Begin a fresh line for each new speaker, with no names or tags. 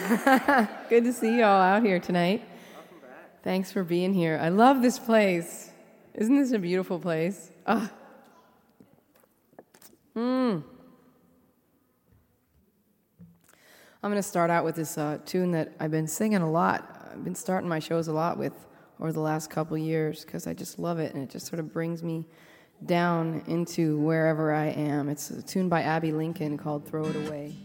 Good to see you all out here tonight.
Welcome back.
Thanks for being here. I love this place. Isn't this a beautiful place? Ah. I'm going to start out with this tune that I've been singing a lot. I've been starting my shows a lot with over the last couple years because I just love it, and it just sort of brings me down into wherever I am. It's a tune by Abby Lincoln called Throw It Away.